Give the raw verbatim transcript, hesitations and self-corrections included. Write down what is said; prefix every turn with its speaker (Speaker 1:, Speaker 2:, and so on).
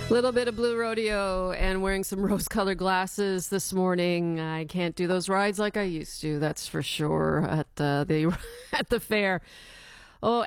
Speaker 1: Little bit of Blue Rodeo and wearing some rose-colored glasses this morning. I can't do those rides like I used to, that's for sure, at uh, the at the fair. Oh,